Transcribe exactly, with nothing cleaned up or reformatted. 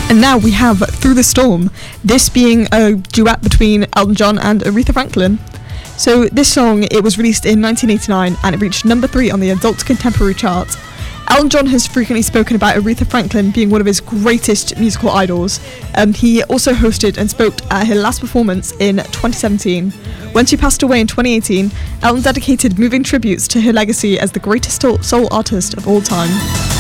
And now we have Through the Storm, this being a duet between Elton John and Aretha Franklin. So this song, it was released in nineteen eighty-nine and it reached number three on the Adult Contemporary chart. Elton John has frequently spoken about Aretha Franklin being one of his greatest musical idols. Um, he also hosted and spoke at her last performance in twenty seventeen. When she passed away in twenty eighteen, Elton dedicated moving tributes to her legacy as the greatest soul artist of all time.